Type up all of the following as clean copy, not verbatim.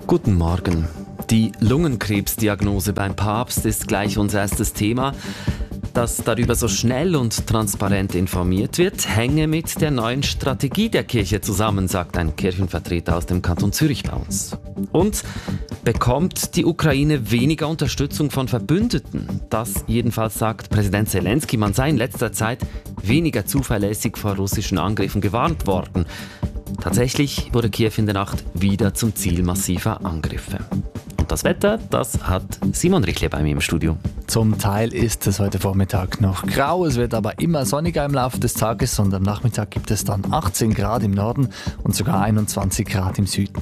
Guten Morgen. Die Lungenkrebsdiagnose beim Papst ist gleich unser erstes Thema. Dass darüber so schnell und transparent informiert wird, hänge mit der neuen Strategie der Kirche zusammen, sagt ein Kirchenvertreter aus dem Kanton Zürich bei uns. Und bekommt die Ukraine weniger Unterstützung von Verbündeten? Das jedenfalls sagt Präsident Zelensky, man sei in letzter Zeit weniger zuverlässig vor russischen Angriffen gewarnt worden. Tatsächlich wurde Kiew in der Nacht wieder zum Ziel massiver Angriffe. Und das Wetter, das hat Simon Richle bei mir im Studio. Zum Teil ist es heute Vormittag noch grau, es wird aber immer sonniger im Laufe des Tages und am Nachmittag gibt es dann 18 Grad im Norden und sogar 21 Grad im Süden.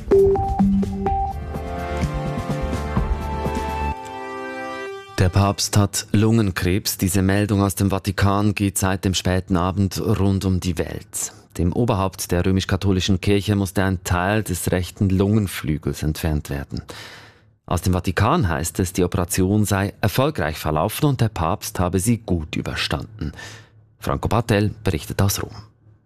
Der Papst hat Lungenkrebs. Diese Meldung aus dem Vatikan geht seit dem späten Abend rund um die Welt. Dem Oberhaupt der römisch-katholischen Kirche musste ein Teil des rechten Lungenflügels entfernt werden. Aus dem Vatikan heißt es, die Operation sei erfolgreich verlaufen und der Papst habe sie gut überstanden. Franco Battel berichtet aus Rom.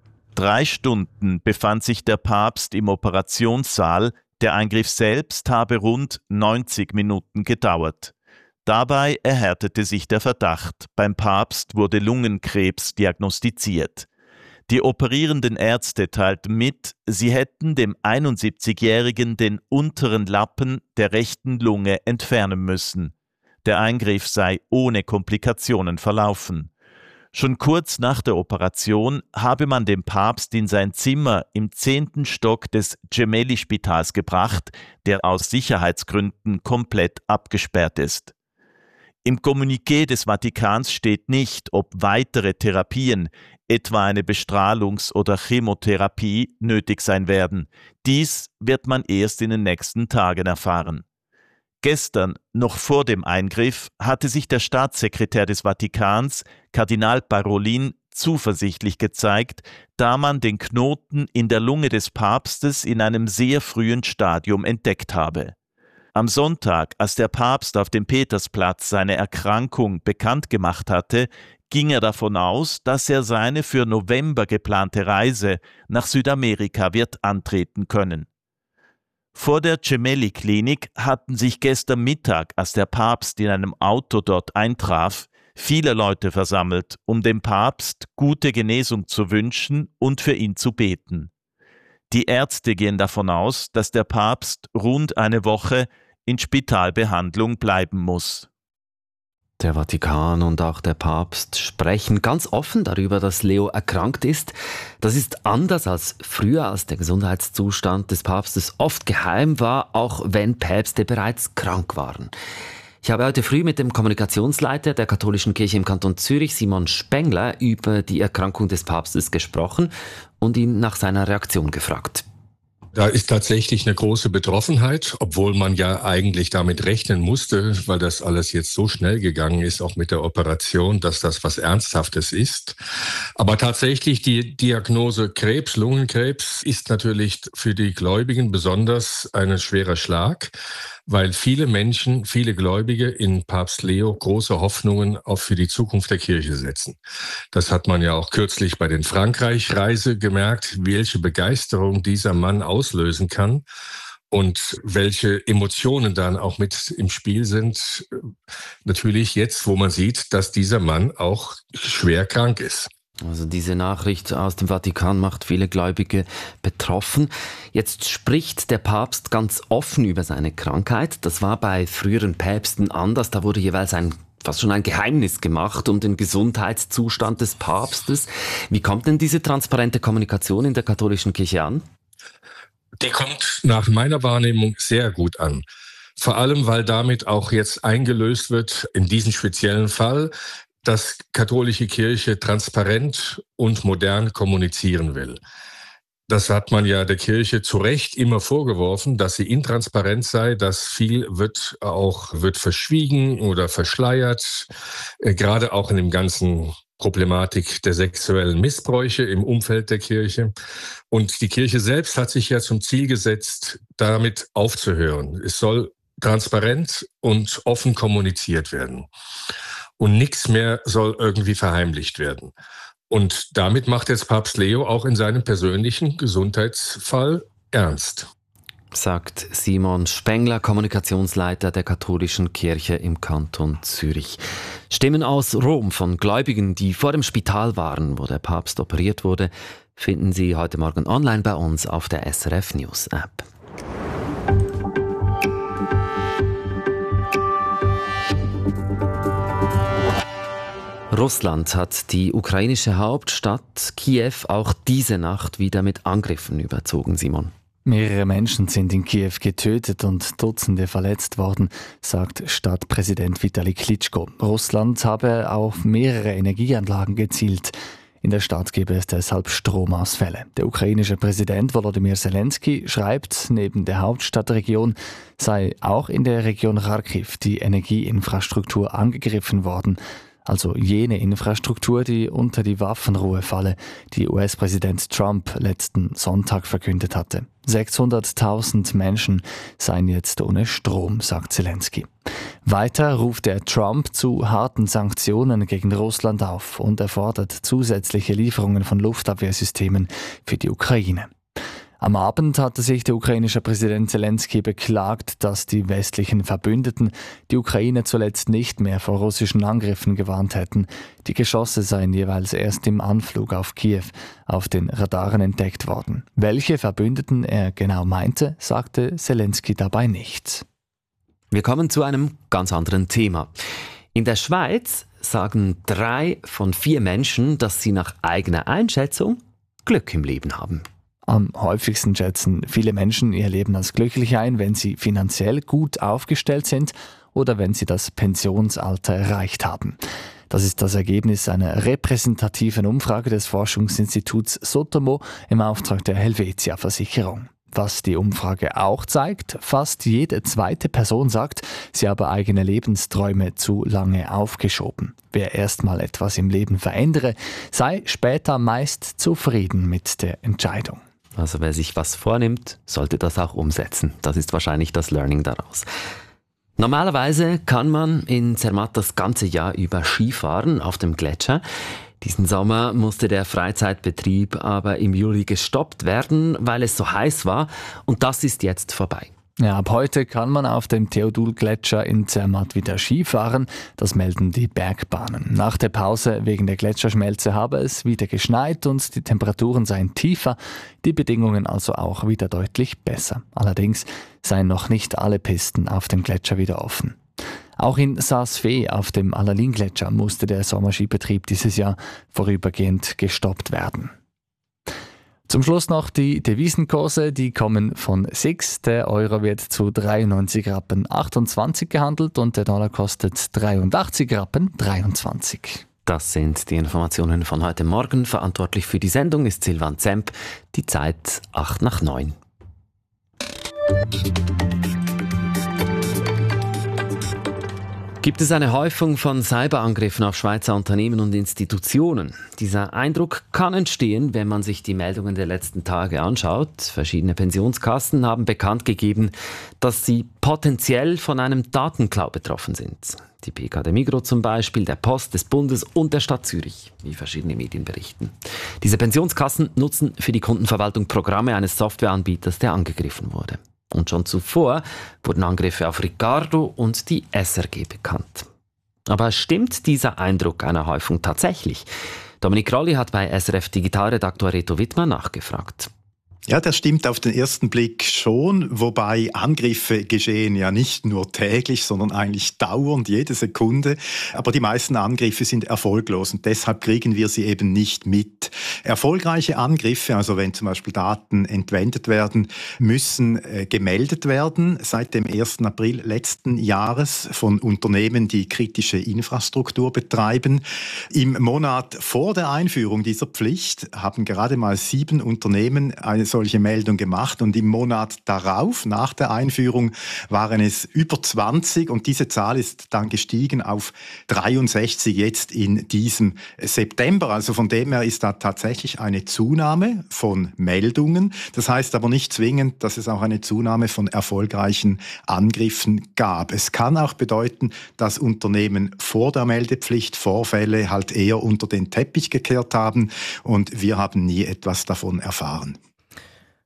3 Stunden befand sich der Papst im Operationssaal. Der Eingriff selbst habe rund 90 Minuten gedauert. Dabei erhärtete sich der Verdacht. Beim Papst wurde Lungenkrebs diagnostiziert. Die operierenden Ärzte teilten mit, sie hätten dem 71-Jährigen den unteren Lappen der rechten Lunge entfernen müssen. Der Eingriff sei ohne Komplikationen verlaufen. Schon kurz nach der Operation habe man den Papst in sein Zimmer im 10. Stock des Gemelli-Spitals gebracht, der aus Sicherheitsgründen komplett abgesperrt ist. Im Kommuniqué des Vatikans steht nicht, ob weitere Therapien, etwa eine Bestrahlungs- oder Chemotherapie, nötig sein werden. Dies wird man erst in den nächsten Tagen erfahren. Gestern, noch vor dem Eingriff, hatte sich der Staatssekretär des Vatikans, Kardinal Parolin, zuversichtlich gezeigt, da man den Knoten in der Lunge des Papstes in einem sehr frühen Stadium entdeckt habe. Am Sonntag, als der Papst auf dem Petersplatz seine Erkrankung bekannt gemacht hatte, ging er davon aus, dass er seine für November geplante Reise nach Südamerika wird antreten können. Vor der Gemelli-Klinik hatten sich gestern Mittag, als der Papst in einem Auto dort eintraf, viele Leute versammelt, um dem Papst gute Genesung zu wünschen und für ihn zu beten. Die Ärzte gehen davon aus, dass der Papst rund eine Woche in Spitalbehandlung bleiben muss. Der Vatikan und auch der Papst sprechen ganz offen darüber, dass Leo erkrankt ist. Das ist anders als früher, als der Gesundheitszustand des Papstes oft geheim war, auch wenn Päpste bereits krank waren. Ich habe heute früh mit dem Kommunikationsleiter der katholischen Kirche im Kanton Zürich, Simon Spengler, über die Erkrankung des Papstes gesprochen und ihn nach seiner Reaktion gefragt. Da ist tatsächlich eine große Betroffenheit, obwohl man ja eigentlich damit rechnen musste, weil das alles jetzt so schnell gegangen ist, auch mit der Operation, dass das was Ernsthaftes ist. Aber tatsächlich die Diagnose Krebs, Lungenkrebs, ist natürlich für die Gläubigen besonders ein schwerer Schlag, weil viele Menschen, viele Gläubige in Papst Leo große Hoffnungen auch für die Zukunft der Kirche setzen. Das hat man ja auch kürzlich bei den Frankreich-Reise gemerkt, welche Begeisterung dieser Mann auslösen kann und welche Emotionen dann auch mit im Spiel sind. Natürlich jetzt, wo man sieht, dass dieser Mann auch schwer krank ist. Also diese Nachricht aus dem Vatikan macht viele Gläubige betroffen. Jetzt spricht der Papst ganz offen über seine Krankheit. Das war bei früheren Päpsten anders. Da wurde jeweils fast schon ein Geheimnis gemacht um den Gesundheitszustand des Papstes. Wie kommt denn diese transparente Kommunikation in der katholischen Kirche an? Die kommt nach meiner Wahrnehmung sehr gut an. Vor allem, weil damit auch jetzt eingelöst wird, in diesem speziellen Fall, dass katholische Kirche transparent und modern kommunizieren will. Das hat man ja der Kirche zu Recht immer vorgeworfen, dass sie intransparent sei, dass viel wird verschwiegen oder verschleiert, gerade auch in dem ganzen Problematik der sexuellen Missbräuche im Umfeld der Kirche. Und die Kirche selbst hat sich ja zum Ziel gesetzt, damit aufzuhören. Es soll transparent und offen kommuniziert werden. Und nichts mehr soll irgendwie verheimlicht werden. Und damit macht jetzt Papst Leo auch in seinem persönlichen Gesundheitsfall ernst. sagt Simon Spengler, Kommunikationsleiter der katholischen Kirche im Kanton Zürich. Stimmen aus Rom von Gläubigen, die vor dem Spital waren, wo der Papst operiert wurde, finden Sie heute Morgen online bei uns auf der SRF News App. Russland hat die ukrainische Hauptstadt Kiew auch diese Nacht wieder mit Angriffen überzogen, Simon. Mehrere Menschen sind in Kiew getötet und Dutzende verletzt worden, sagt Stadtpräsident Vitali Klitschko. Russland habe auf mehrere Energieanlagen gezielt. In der Stadt gebe es deshalb Stromausfälle. Der ukrainische Präsident Volodymyr Zelensky schreibt, neben der Hauptstadtregion sei auch in der Region Kharkiv die Energieinfrastruktur angegriffen worden. Also jene Infrastruktur, die unter die Waffenruhe falle, die US-Präsident Trump letzten Sonntag verkündet hatte. 600.000 Menschen seien jetzt ohne Strom, sagt Zelensky. Weiter ruft er Trump zu harten Sanktionen gegen Russland auf und er fordert zusätzliche Lieferungen von Luftabwehrsystemen für die Ukraine. Am Abend hatte sich der ukrainische Präsident Zelensky beklagt, dass die westlichen Verbündeten die Ukraine zuletzt nicht mehr vor russischen Angriffen gewarnt hätten. Die Geschosse seien jeweils erst im Anflug auf Kiew auf den Radaren entdeckt worden. Welche Verbündeten er genau meinte, sagte Zelensky dabei nicht. Wir kommen zu einem ganz anderen Thema. In der Schweiz sagen 3 von 4 Menschen, dass sie nach eigener Einschätzung Glück im Leben haben. Am häufigsten schätzen viele Menschen ihr Leben als glücklich ein, wenn sie finanziell gut aufgestellt sind oder wenn sie das Pensionsalter erreicht haben. Das ist das Ergebnis einer repräsentativen Umfrage des Forschungsinstituts Sotomo im Auftrag der Helvetia-Versicherung. Was die Umfrage auch zeigt, fast jede zweite Person sagt, sie habe eigene Lebensträume zu lange aufgeschoben. Wer erstmal etwas im Leben verändere, sei später meist zufrieden mit der Entscheidung. Also wer sich was vornimmt, sollte das auch umsetzen. Das ist wahrscheinlich das Learning daraus. Normalerweise kann man in Zermatt das ganze Jahr über Skifahren auf dem Gletscher. Diesen Sommer musste der Freizeitbetrieb aber im Juli gestoppt werden, weil es so heiß war. Und das ist jetzt vorbei. Ja, ab heute kann man auf dem Theodul-Gletscher in Zermatt wieder Skifahren. Das melden die Bergbahnen. Nach der Pause wegen der Gletscherschmelze habe es wieder geschneit und die Temperaturen seien tiefer, die Bedingungen also auch wieder deutlich besser. Allerdings seien noch nicht alle Pisten auf dem Gletscher wieder offen. Auch in Saas-Fee auf dem Allalin-Gletscher musste der Sommerskibetrieb dieses Jahr vorübergehend gestoppt werden. Zum Schluss noch die Devisenkurse, die kommen von SIX. Der Euro wird zu 93,28 gehandelt und der Dollar kostet 83,23. Das sind die Informationen von heute Morgen. Verantwortlich für die Sendung ist Silvan Zemp. Die Zeit 8:09. Gibt es eine Häufung von Cyberangriffen auf Schweizer Unternehmen und Institutionen? Dieser Eindruck kann entstehen, wenn man sich die Meldungen der letzten Tage anschaut. Verschiedene Pensionskassen haben bekannt gegeben, dass sie potenziell von einem Datenklau betroffen sind. Die PKD Migros zum Beispiel, der Post des Bundes und der Stadt Zürich, wie verschiedene Medien berichten. Diese Pensionskassen nutzen für die Kundenverwaltung Programme eines Softwareanbieters, der angegriffen wurde. Und schon zuvor wurden Angriffe auf Ricardo und die SRG bekannt. Aber stimmt dieser Eindruck einer Häufung tatsächlich? Dominik Rolli hat bei SRF Digitalredaktor Reto Wittmann nachgefragt. Ja, das stimmt auf den ersten Blick schon, wobei Angriffe geschehen ja nicht nur täglich, sondern eigentlich dauernd, jede Sekunde. Aber die meisten Angriffe sind erfolglos und deshalb kriegen wir sie eben nicht mit. Erfolgreiche Angriffe, also wenn zum Beispiel Daten entwendet werden, müssen gemeldet werden seit dem 1. April letzten Jahres von Unternehmen, die kritische Infrastruktur betreiben. Im Monat vor der Einführung dieser Pflicht haben gerade mal 7 Unternehmen eine solche Meldung gemacht und im Monat darauf, nach der Einführung, waren es über 20 und diese Zahl ist dann gestiegen auf 63 jetzt in diesem September. Also von dem her ist da tatsächlich eine Zunahme von Meldungen. Das heißt aber nicht zwingend, dass es auch eine Zunahme von erfolgreichen Angriffen gab. Es kann auch bedeuten, dass Unternehmen vor der Meldepflicht Vorfälle halt eher unter den Teppich gekehrt haben und wir haben nie etwas davon erfahren.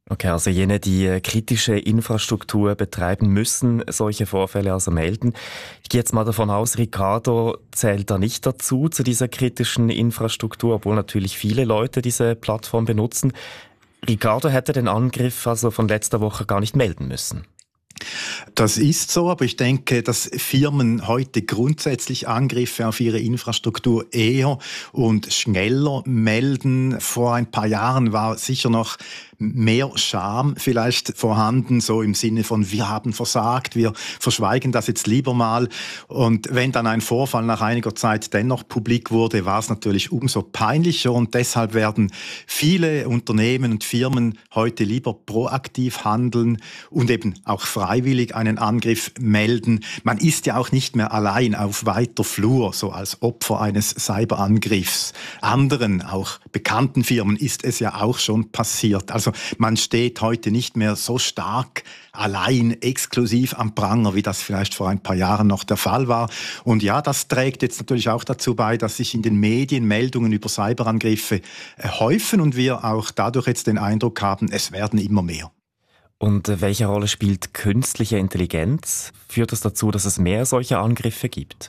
Okay, also jene, die kritische Infrastruktur betreiben, müssen solche Vorfälle also melden. Ich gehe jetzt mal davon aus, Ricardo zählt da nicht dazu, zu dieser kritischen Infrastruktur, obwohl natürlich viele Leute diese Plattform benutzen. Ricardo hätte den Angriff also von letzter Woche gar nicht melden müssen. Das ist so, aber ich denke, dass Firmen heute grundsätzlich Angriffe auf ihre Infrastruktur eher und schneller melden. Vor ein paar Jahren war sicher noch mehr Scham vielleicht vorhanden, so im Sinne von, wir haben versagt, wir verschweigen das jetzt lieber mal. Und wenn dann ein Vorfall nach einiger Zeit dennoch publik wurde, war es natürlich umso peinlicher und deshalb werden viele Unternehmen und Firmen heute lieber proaktiv handeln und eben auch freiwillig einen Angriff melden. Man ist ja auch nicht mehr allein auf weiter Flur, so als Opfer eines Cyberangriffs. Anderen, auch bekannten Firmen, ist es ja auch schon passiert. Also man steht heute nicht mehr so stark allein, exklusiv am Pranger, wie das vielleicht vor ein paar Jahren noch der Fall war. Und ja, das trägt jetzt natürlich auch dazu bei, dass sich in den Medien Meldungen über Cyberangriffe häufen und wir auch dadurch jetzt den Eindruck haben, es werden immer mehr. Und welche Rolle spielt künstliche Intelligenz? Führt das dazu, dass es mehr solcher Angriffe gibt?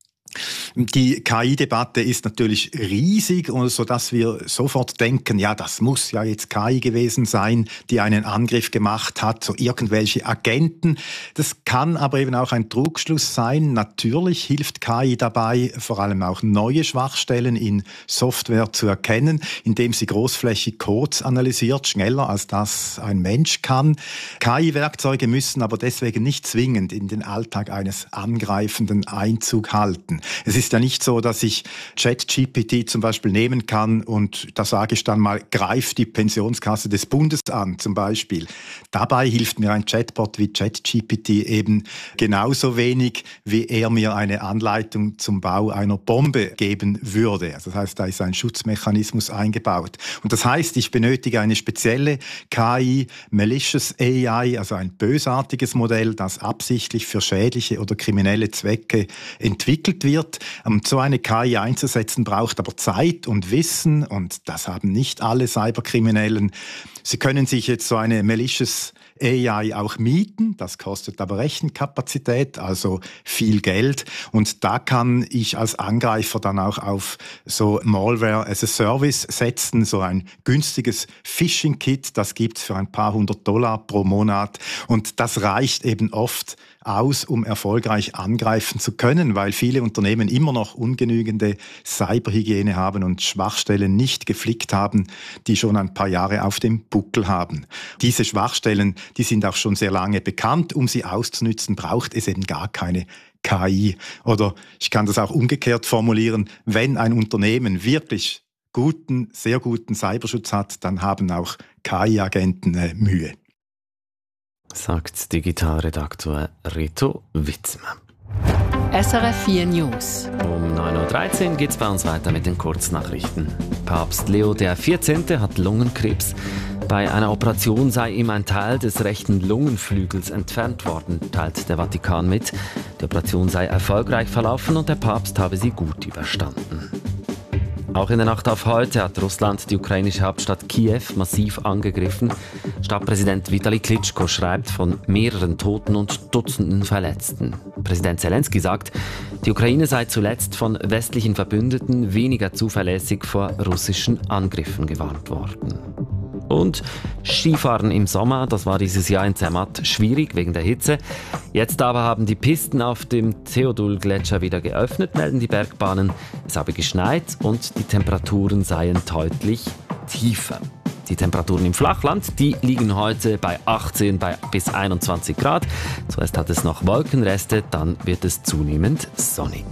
Die KI-Debatte ist natürlich riesig, sodass wir sofort denken, ja, das muss ja jetzt KI gewesen sein, die einen Angriff gemacht hat, so irgendwelche Agenten. Das kann aber eben auch ein Trugschluss sein. Natürlich hilft KI dabei, vor allem auch neue Schwachstellen in Software zu erkennen, indem sie großflächig Codes analysiert, schneller als das ein Mensch kann. KI-Werkzeuge müssen aber deswegen nicht zwingend in den Alltag eines Angreifenden Einzug halten. Es ist ja nicht so, dass ich ChatGPT zum Beispiel nehmen kann und da sage ich dann mal, greif die Pensionskasse des Bundes an zum Beispiel. Dabei hilft mir ein Chatbot wie ChatGPT eben genauso wenig, wie er mir eine Anleitung zum Bau einer Bombe geben würde. Also das heißt, da ist ein Schutzmechanismus eingebaut. Und das heißt, ich benötige eine spezielle KI, Malicious AI, also ein bösartiges Modell, das absichtlich für schädliche oder kriminelle Zwecke entwickelt wird. So eine KI einzusetzen braucht aber Zeit und Wissen und das haben nicht alle Cyberkriminellen. Sie können sich jetzt so eine Malicious AI auch mieten, das kostet aber Rechenkapazität, also viel Geld und da kann ich als Angreifer dann auch auf so Malware as a Service setzen, so ein günstiges Phishing-Kit, das gibt's für ein paar $100 pro Monat und das reicht eben oft aus, um erfolgreich angreifen zu können, weil viele Unternehmen immer noch ungenügende Cyberhygiene haben und Schwachstellen nicht geflickt haben, die schon ein paar Jahre auf dem Buckel haben. Diese Schwachstellen, die sind auch schon sehr lange bekannt. Um sie auszunützen, braucht es eben gar keine KI. Oder ich kann das auch umgekehrt formulieren, wenn ein Unternehmen wirklich sehr guten Cyberschutz hat, dann haben auch KI-Agenten Mühe. Sagt Digitalredaktor Reto Witzmann. SRF 4 News. Um 9.13 Uhr geht es bei uns weiter mit den Kurznachrichten. Papst Leo XIV. Hat Lungenkrebs. Bei einer Operation sei ihm ein Teil des rechten Lungenflügels entfernt worden, teilt der Vatikan mit. Die Operation sei erfolgreich verlaufen und der Papst habe sie gut überstanden. Auch in der Nacht auf heute hat Russland die ukrainische Hauptstadt Kiew massiv angegriffen. Stadtpräsident Vitali Klitschko schreibt von mehreren Toten und Dutzenden Verletzten. Präsident Zelensky sagt, die Ukraine sei zuletzt von westlichen Verbündeten weniger zuverlässig vor russischen Angriffen gewarnt worden. Und Skifahren im Sommer, das war dieses Jahr in Zermatt schwierig wegen der Hitze. Jetzt aber haben die Pisten auf dem Theodul-Gletscher wieder geöffnet, melden die Bergbahnen. Es habe geschneit und die Temperaturen seien deutlich tiefer. Die Temperaturen im Flachland, die liegen heute bei 18 bis 21 Grad. Zuerst hat es noch Wolkenreste, dann wird es zunehmend sonnig.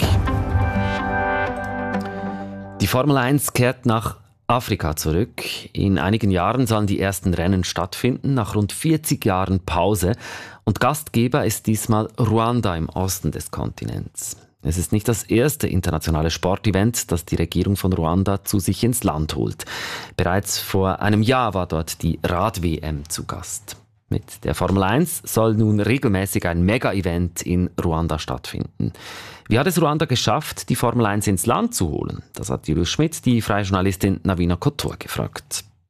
Die Formel 1 kehrt nach Afrika zurück. In einigen Jahren sollen die ersten Rennen stattfinden, nach rund 40 Jahren Pause. Und Gastgeber ist diesmal Ruanda im Osten des Kontinents. Es ist nicht das erste internationale Sportevent, das die Regierung von Ruanda zu sich ins Land holt. Bereits vor einem Jahr war dort die Rad-WM zu Gast. Mit der Formel 1 soll nun regelmäßig ein Mega-Event in Ruanda stattfinden. Wie hat es Ruanda geschafft, die Formel 1 ins Land zu holen? Das hat Julius Schmidt, die freie Journalistin Navina Kotor, gefragt.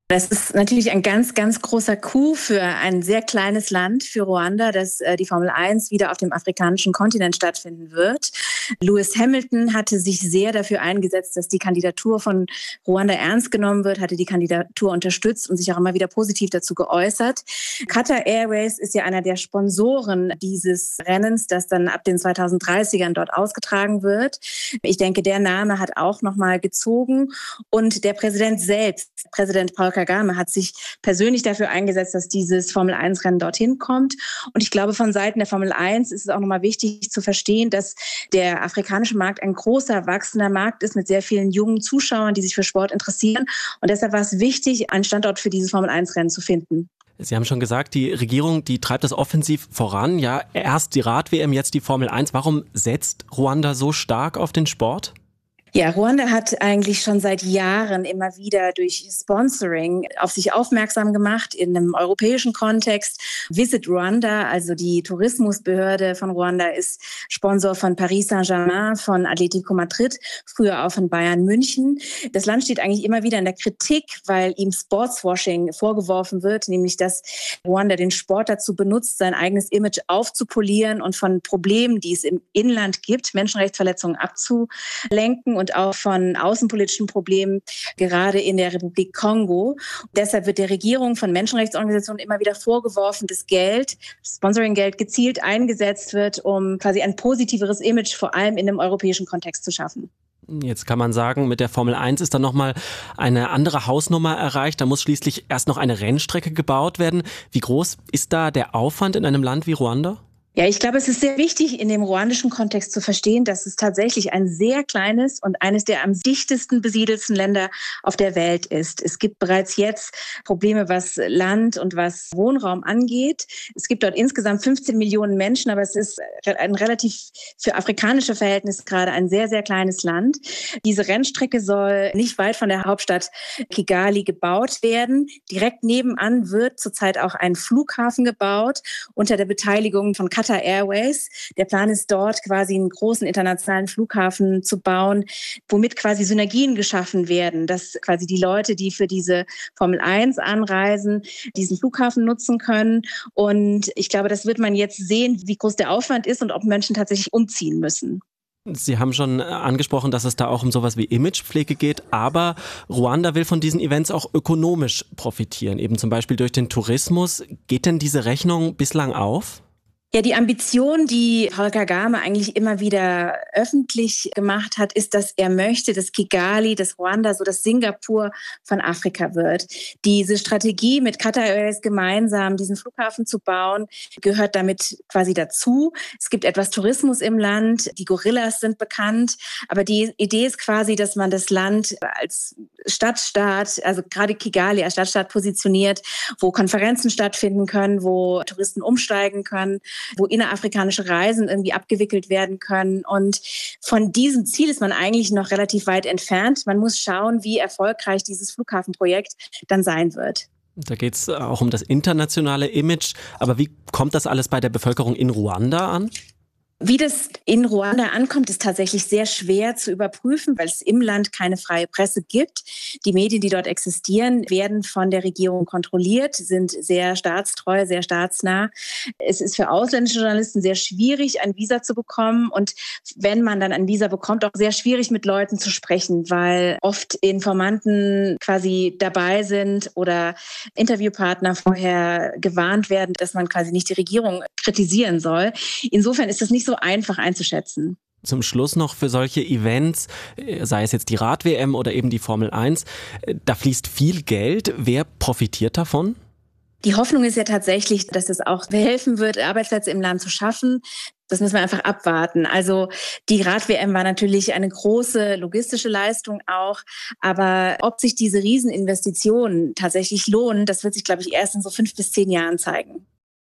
Das ist natürlich ein ganz, ganz großer Coup für ein sehr kleines Land, für Ruanda, dass die Formel 1 wieder auf dem afrikanischen Kontinent stattfinden wird. Lewis Hamilton hatte sich sehr dafür eingesetzt, dass die Kandidatur von Ruanda ernst genommen wird, hatte die Kandidatur unterstützt und sich auch immer wieder positiv dazu geäußert. Qatar Airways ist ja einer der Sponsoren dieses Rennens, das dann ab den 2030ern dort ausgetragen wird. Ich denke, der Name hat auch nochmal gezogen. Und der Präsident selbst, Präsident Paul Kagame, hat sich persönlich dafür eingesetzt, dass dieses Formel-1-Rennen dorthin kommt. Und ich glaube, von Seiten der Formel 1 ist es auch nochmal wichtig zu verstehen, dass der afrikanische Markt ein großer, wachsender Markt ist mit sehr vielen jungen Zuschauern, die sich für Sport interessieren. Und deshalb war es wichtig, einen Standort für dieses Formel-1-Rennen zu finden. Sie haben schon gesagt, die Regierung, die treibt das offensiv voran. Ja, erst die Rad-WM, jetzt die Formel 1. Warum setzt Ruanda so stark auf den Sport? Ja, Ruanda hat eigentlich schon seit Jahren immer wieder durch Sponsoring auf sich aufmerksam gemacht in einem europäischen Kontext. Visit Rwanda, also die Tourismusbehörde von Ruanda, ist Sponsor von Paris Saint-Germain, von Atletico Madrid, früher auch von Bayern München. Das Land steht eigentlich immer wieder in der Kritik, weil ihm Sportswashing vorgeworfen wird, nämlich dass Ruanda den Sport dazu benutzt, sein eigenes Image aufzupolieren und von Problemen, die es im Inland gibt, Menschenrechtsverletzungen abzulenken und auch von außenpolitischen Problemen, gerade in der Republik Kongo. Deshalb wird der Regierung von Menschenrechtsorganisationen immer wieder vorgeworfen, dass Sponsoring-Geld gezielt eingesetzt wird, um quasi ein positiveres Image vor allem in einem europäischen Kontext zu schaffen. Jetzt kann man sagen, mit der Formel 1 ist dann nochmal eine andere Hausnummer erreicht. Da muss schließlich erst noch eine Rennstrecke gebaut werden. Wie groß ist da der Aufwand in einem Land wie Ruanda? Ja, ich glaube, es ist sehr wichtig, in dem ruandischen Kontext zu verstehen, dass es tatsächlich ein sehr kleines und eines der am dichtesten besiedelsten Länder auf der Welt ist. Es gibt bereits jetzt Probleme, was Land und was Wohnraum angeht. Es gibt dort insgesamt 15 Millionen Menschen, aber es ist ein relativ für afrikanische Verhältnisse gerade ein sehr, sehr kleines Land. Diese Rennstrecke soll nicht weit von der Hauptstadt Kigali gebaut werden. Direkt nebenan wird zurzeit auch ein Flughafen gebaut unter der Beteiligung von Qatar Airways. Der Plan ist dort quasi einen großen internationalen Flughafen zu bauen, womit quasi Synergien geschaffen werden, dass quasi die Leute, die für diese Formel 1 anreisen, diesen Flughafen nutzen können. Und ich glaube, das wird man jetzt sehen, wie groß der Aufwand ist und ob Menschen tatsächlich umziehen müssen. Sie haben schon angesprochen, dass es da auch um sowas wie Imagepflege geht, aber Ruanda will von diesen Events auch ökonomisch profitieren, eben zum Beispiel durch den Tourismus. Geht denn diese Rechnung bislang auf? Ja, die Ambition, die Paul Kagame eigentlich immer wieder öffentlich gemacht hat, ist, dass er möchte, dass Kigali, dass Ruanda so das Singapur von Afrika wird. Diese Strategie mit Qatar Airways gemeinsam diesen Flughafen zu bauen, gehört damit quasi dazu. Es gibt etwas Tourismus im Land, die Gorillas sind bekannt, aber die Idee ist quasi, dass man das Land als Stadtstaat, also gerade Kigali als Stadtstaat positioniert, wo Konferenzen stattfinden können, wo Touristen umsteigen können, wo innerafrikanische Reisen irgendwie abgewickelt werden können. Und von diesem Ziel ist man eigentlich noch relativ weit entfernt. Man muss schauen, wie erfolgreich dieses Flughafenprojekt dann sein wird. Da geht es auch um das internationale Image. Aber wie kommt das alles bei der Bevölkerung in Ruanda an? Wie das in Ruanda ankommt, ist tatsächlich sehr schwer zu überprüfen, weil es im Land keine freie Presse gibt. Die Medien, die dort existieren, werden von der Regierung kontrolliert, sind sehr staatstreu, sehr staatsnah. Es ist für ausländische Journalisten sehr schwierig, ein Visa zu bekommen. Und wenn man dann ein Visa bekommt, auch sehr schwierig mit Leuten zu sprechen, weil oft Informanten quasi dabei sind oder Interviewpartner vorher gewarnt werden, dass man quasi nicht die Regierung kritisieren soll. Insofern ist das nicht so einfach einzuschätzen. Zum Schluss noch für solche Events, sei es jetzt die Rad-WM oder eben die Formel 1, da fließt viel Geld. Wer profitiert davon? Die Hoffnung ist ja tatsächlich, dass es auch helfen wird, Arbeitsplätze im Land zu schaffen. Das müssen wir einfach abwarten. Also die Rad-WM war natürlich eine große logistische Leistung auch. Aber ob sich diese Rieseninvestitionen tatsächlich lohnen, das wird sich, glaube ich, erst in so 5 bis 10 Jahren zeigen.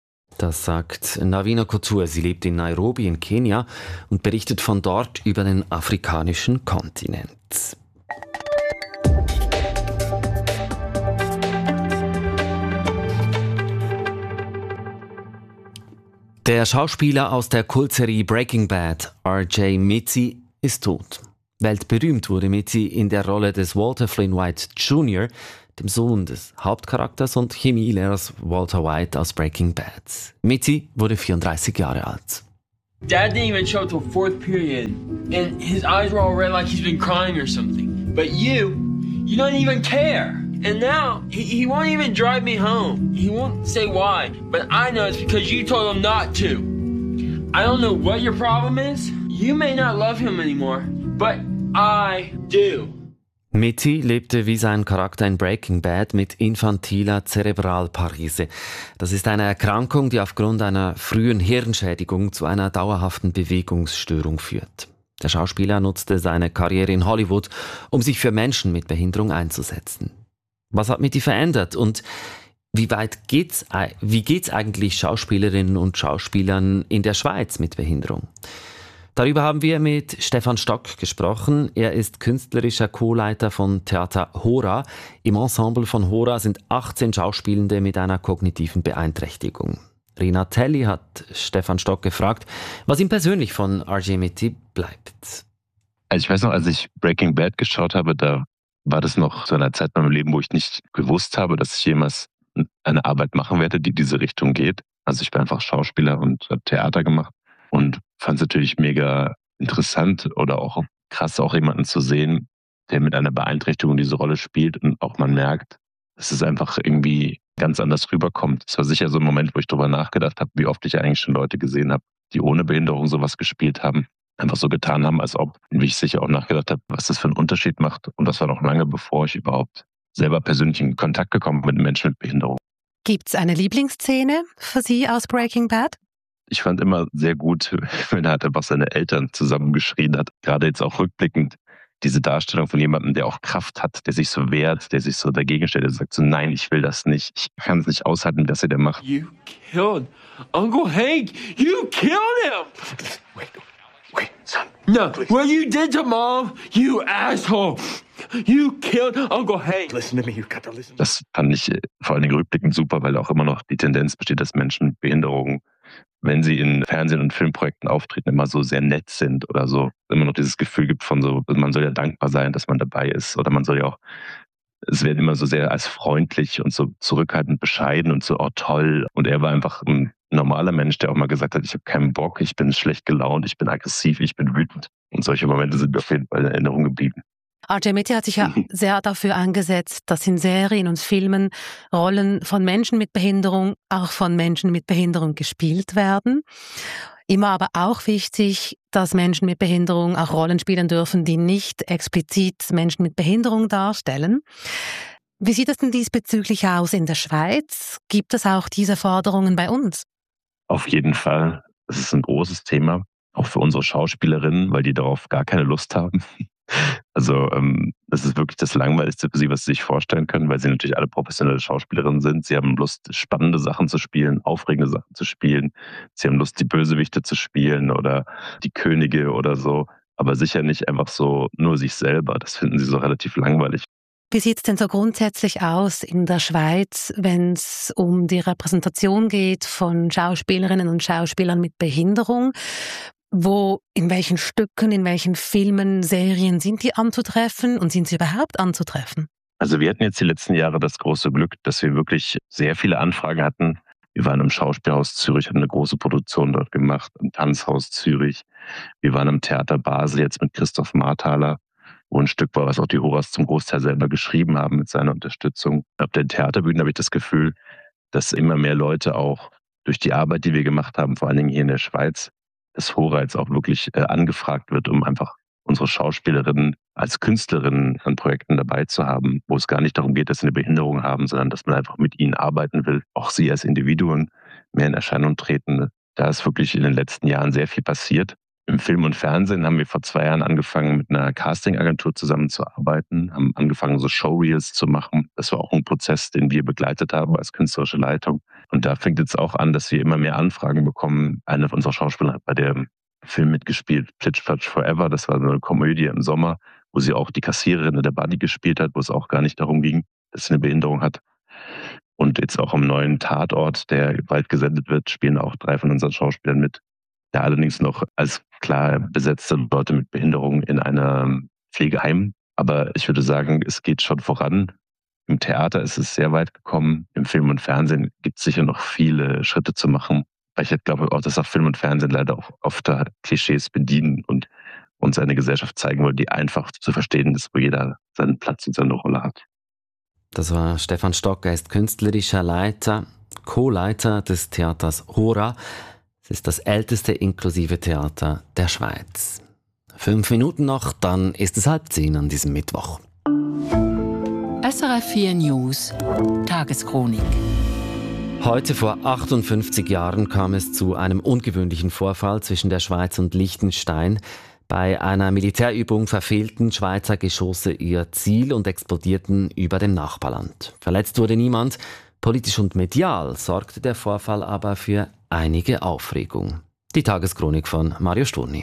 Das sagt Navina Couture. Sie lebt in Nairobi in Kenia und berichtet von dort über den afrikanischen Kontinent. Der Schauspieler aus der Kultserie Breaking Bad, R.J. Mitzi, ist tot. Weltberühmt wurde Mitzi in der Rolle des Walter Flynn White Jr., dem Sohn des Hauptcharakters und Chemielehrers Walter White aus Breaking Bad. Mitty wurde 34 Jahre alt. Dad didn't even show till fourth period, and his eyes were all red like he's been crying or something. But you don't even care. And now, he won't even drive me home. He won't say why, but I know it's because you told him not to. I don't know what your problem is. You may not love him anymore, but I do. Mitty lebte wie sein Charakter in Breaking Bad mit infantiler Zerebralparese. Das ist eine Erkrankung, die aufgrund einer frühen Hirnschädigung zu einer dauerhaften Bewegungsstörung führt. Der Schauspieler nutzte seine Karriere in Hollywood, um sich für Menschen mit Behinderung einzusetzen. Was hat Mitty verändert und wie geht's eigentlich Schauspielerinnen und Schauspielern in der Schweiz mit Behinderung? Darüber haben wir mit Stefan Stock gesprochen. Er ist künstlerischer Co-Leiter von Theater Hora. Im Ensemble von Hora sind 18 Schauspielende mit einer kognitiven Beeinträchtigung. Rina Telli hat Stefan Stock gefragt, was ihm persönlich von RJ Mitty bleibt. Also ich weiß noch, als ich Breaking Bad geschaut habe, da war das noch so eine Zeit in meinem Leben, wo ich nicht gewusst habe, dass ich jemals eine Arbeit machen werde, die in diese Richtung geht. Also ich bin einfach Schauspieler und habe Theater gemacht und fand es natürlich mega interessant oder auch krass, auch jemanden zu sehen, der mit einer Beeinträchtigung diese Rolle spielt und auch man merkt, dass es einfach irgendwie ganz anders rüberkommt. Es war sicher so ein Moment, wo ich darüber nachgedacht habe, wie oft ich eigentlich schon Leute gesehen habe, die ohne Behinderung sowas gespielt haben, einfach so getan haben, als ob, und wie ich sicher auch nachgedacht habe, was das für einen Unterschied macht. Und das war noch lange, bevor ich überhaupt selber persönlich in Kontakt gekommen bin mit Menschen mit Behinderung. Gibt's eine Lieblingsszene für Sie aus Breaking Bad? Ich fand immer sehr gut, wenn er halt einfach seine Eltern zusammengeschrien hat. Gerade jetzt auch rückblickend, diese Darstellung von jemandem, der auch Kraft hat, der sich so wehrt, der sich so dagegen stellt, der sagt so, nein, ich will das nicht. Ich kann es nicht aushalten, was er da macht. You killed Uncle Hank. You killed him. Wait, son. No, what you did to Mom, you asshole. You killed Uncle Hank. Listen to me, you gotta listen. Das fand ich vor allen Dingen rückblickend super, weil auch immer noch die Tendenz besteht, dass Menschen mit Behinderungen, wenn sie in Fernsehen- und Filmprojekten auftreten, immer so sehr nett sind oder so. Immer noch dieses Gefühl gibt von so, man soll ja dankbar sein, dass man dabei ist. Oder man soll ja auch, es wird immer so sehr als freundlich und so zurückhaltend bescheiden und so, oh toll. Und er war einfach ein normaler Mensch, der auch mal gesagt hat, ich habe keinen Bock, ich bin schlecht gelaunt, ich bin aggressiv, ich bin wütend. Und solche Momente sind mir auf jeden Fall in Erinnerung geblieben. RJ Mitty hat sich ja sehr dafür eingesetzt, dass in Serien und Filmen Rollen von Menschen mit Behinderung auch von Menschen mit Behinderung gespielt werden. Immer aber auch wichtig, dass Menschen mit Behinderung auch Rollen spielen dürfen, die nicht explizit Menschen mit Behinderung darstellen. Wie sieht es denn diesbezüglich aus in der Schweiz? Gibt es auch diese Forderungen bei uns? Auf jeden Fall. Das ist ein großes Thema, auch für unsere Schauspielerinnen, weil die darauf gar keine Lust haben. Also das ist wirklich das Langweiligste für sie, was sie sich vorstellen können, weil sie natürlich alle professionelle Schauspielerinnen sind. Sie haben Lust, spannende Sachen zu spielen, aufregende Sachen zu spielen. Sie haben Lust, die Bösewichte zu spielen oder die Könige oder so. Aber sicher nicht einfach so nur sich selber. Das finden sie so relativ langweilig. Wie sieht es denn so grundsätzlich aus in der Schweiz, wenn es um die Repräsentation geht von Schauspielerinnen und Schauspielern mit Behinderung? In welchen Stücken, in welchen Filmen, Serien sind die anzutreffen und sind sie überhaupt anzutreffen? Also wir hatten jetzt die letzten Jahre das große Glück, dass wir wirklich sehr viele Anfragen hatten. Wir waren im Schauspielhaus Zürich, haben eine große Produktion dort gemacht, im Tanzhaus Zürich. Wir waren im Theater Basel jetzt mit Christoph Marthaler, wo ein Stück war, was auch die Horas zum Großteil selber geschrieben haben mit seiner Unterstützung. Auf den Theaterbühnen habe ich das Gefühl, dass immer mehr Leute auch durch die Arbeit, die wir gemacht haben, vor allen Dingen hier in der Schweiz, dass Hora jetzt auch wirklich angefragt wird, um einfach unsere Schauspielerinnen als Künstlerinnen an Projekten dabei zu haben, wo es gar nicht darum geht, dass sie eine Behinderung haben, sondern dass man einfach mit ihnen arbeiten will, auch sie als Individuen mehr in Erscheinung treten. Da ist wirklich in den letzten Jahren sehr viel passiert. Im Film und Fernsehen haben wir vor 2 Jahren angefangen, mit einer Castingagentur zusammenzuarbeiten, haben angefangen, so Showreels zu machen. Das war auch ein Prozess, den wir begleitet haben als künstlerische Leitung. Und da fängt jetzt auch an, dass wir immer mehr Anfragen bekommen. Eine unserer Schauspieler hat bei dem Film mitgespielt, Plitsch Platsch Forever. Das war so eine Komödie im Sommer, wo sie auch die Kassiererin in der Buddy gespielt hat, wo es auch gar nicht darum ging, dass sie eine Behinderung hat. Und jetzt auch im neuen Tatort, der bald gesendet wird, spielen auch 3 von unseren Schauspielern mit. Da allerdings noch als klar besetzte Leute mit Behinderung in einem Pflegeheim. Aber ich würde sagen, es geht schon voran. Im Theater ist es sehr weit gekommen. Im Film und Fernsehen gibt es sicher noch viele Schritte zu machen. Weil ich glaube auch, dass auch Film und Fernsehen leider auch oft Klischees bedienen und uns eine Gesellschaft zeigen wollen, die einfach zu verstehen ist, wo jeder seinen Platz und seine Rolle hat. Das war Stefan Stock, er ist künstlerischer Leiter, Co-Leiter des Theaters Hora. Es ist das älteste inklusive Theater der Schweiz. 5 Minuten noch, dann ist es 9:30 an diesem Mittwoch. SRF 4 News Tageschronik. Heute vor 58 Jahren kam es zu einem ungewöhnlichen Vorfall zwischen der Schweiz und Liechtenstein. Bei einer Militärübung verfehlten Schweizer Geschosse ihr Ziel und explodierten über dem Nachbarland. Verletzt wurde niemand. Politisch und medial sorgte der Vorfall aber für einige Aufregung. Die Tageschronik von Mario Sturni.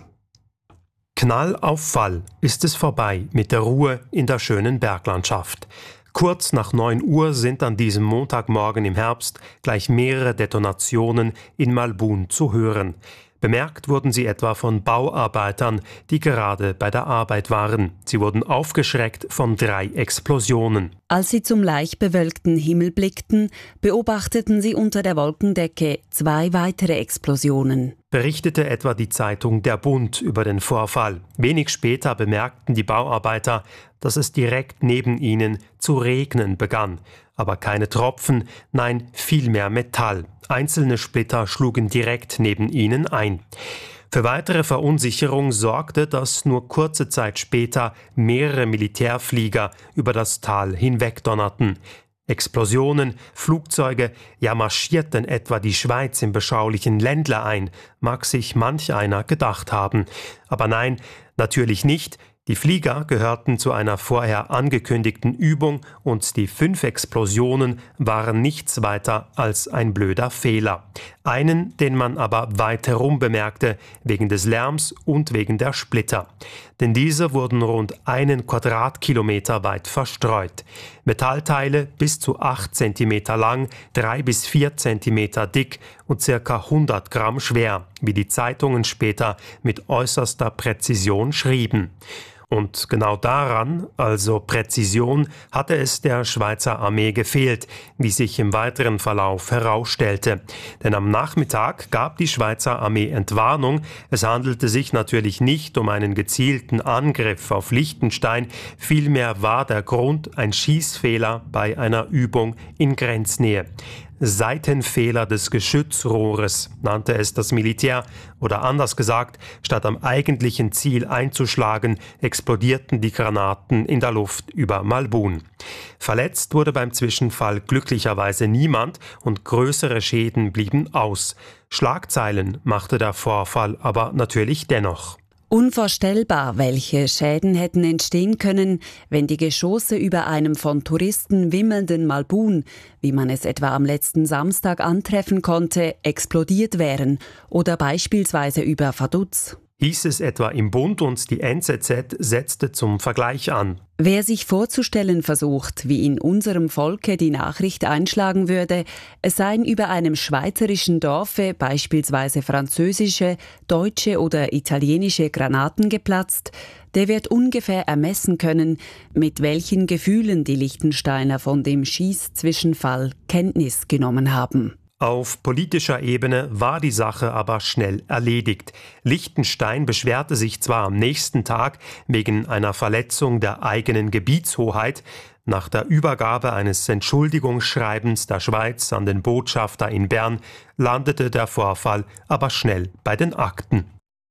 Knall auf Fall ist es vorbei mit der Ruhe in der schönen Berglandschaft. Kurz nach 9 Uhr sind an diesem Montagmorgen im Herbst gleich mehrere Detonationen in Malbun zu hören. Bemerkt wurden sie etwa von Bauarbeitern, die gerade bei der Arbeit waren. Sie wurden aufgeschreckt von 3 Explosionen. Als sie zum leicht bewölkten Himmel blickten, beobachteten sie unter der Wolkendecke 2 weitere Explosionen. Berichtete etwa die Zeitung Der Bund über den Vorfall. Wenig später bemerkten die Bauarbeiter, dass es direkt neben ihnen zu regnen begann. Aber keine Tropfen, nein, vielmehr Metall. Einzelne Splitter schlugen direkt neben ihnen ein. Für weitere Verunsicherung sorgte, dass nur kurze Zeit später mehrere Militärflieger über das Tal hinwegdonnerten. Explosionen, Flugzeuge, ja marschierten etwa die Schweiz im beschaulichen Ländle ein, mag sich manch einer gedacht haben. Aber nein, natürlich nicht. Die Flieger gehörten zu einer vorher angekündigten Übung und die 5 Explosionen waren nichts weiter als ein blöder Fehler. Einen, den man aber weit herum bemerkte, wegen des Lärms und wegen der Splitter. Denn diese wurden rund 1 Quadratkilometer weit verstreut. Metallteile bis zu 8 Zentimeter lang, 3 bis 4 Zentimeter dick und ca. 100 Gramm schwer, wie die Zeitungen später mit äußerster Präzision schrieben. Und genau daran, also Präzision, hatte es der Schweizer Armee gefehlt, wie sich im weiteren Verlauf herausstellte. Denn am Nachmittag gab die Schweizer Armee Entwarnung. Es handelte sich natürlich nicht um einen gezielten Angriff auf Liechtenstein, vielmehr war der Grund ein Schießfehler bei einer Übung in Grenznähe. Seitenfehler des Geschützrohres nannte es das Militär, oder anders gesagt, statt am eigentlichen Ziel einzuschlagen, explodierten die Granaten in der Luft über Malbun. Verletzt wurde beim Zwischenfall glücklicherweise niemand und größere Schäden blieben aus. Schlagzeilen machte der Vorfall aber natürlich dennoch. Unvorstellbar, welche Schäden hätten entstehen können, wenn die Geschosse über einem von Touristen wimmelnden Malbun, wie man es etwa am letzten Samstag antreffen konnte, explodiert wären oder beispielsweise über Vaduz. Hieß es etwa im Bund und die NZZ setzte zum Vergleich an. Wer sich vorzustellen versucht, wie in unserem Volke die Nachricht einschlagen würde, es seien über einem schweizerischen Dorfe beispielsweise französische, deutsche oder italienische Granaten geplatzt, der wird ungefähr ermessen können, mit welchen Gefühlen die Liechtensteiner von dem Schießzwischenfall Kenntnis genommen haben. Auf politischer Ebene war die Sache aber schnell erledigt. Liechtenstein beschwerte sich zwar am nächsten Tag wegen einer Verletzung der eigenen Gebietshoheit. Nach der Übergabe eines Entschuldigungsschreibens der Schweiz an den Botschafter in Bern landete der Vorfall aber schnell bei den Akten.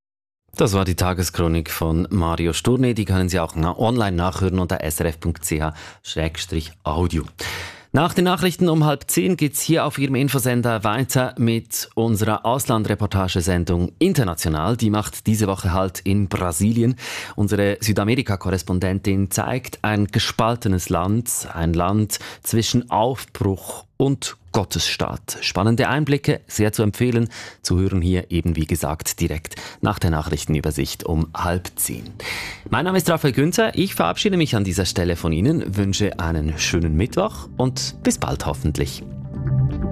Das war die Tageschronik von Mario Sturni. Die können Sie auch online nachhören unter srf.ch/audio. Nach den Nachrichten um 9:30 geht's hier auf Ihrem Infosender weiter mit unserer Auslandreportagesendung International. Die macht diese Woche Halt in Brasilien. Unsere Südamerika-Korrespondentin zeigt ein gespaltenes Land, ein Land zwischen Aufbruch und Gottesstaat. Spannende Einblicke, sehr zu empfehlen, zu hören hier eben wie gesagt direkt nach der Nachrichtenübersicht um 9:30. Mein Name ist Raphael Günther, ich verabschiede mich an dieser Stelle von Ihnen, wünsche einen schönen Mittwoch und bis bald hoffentlich.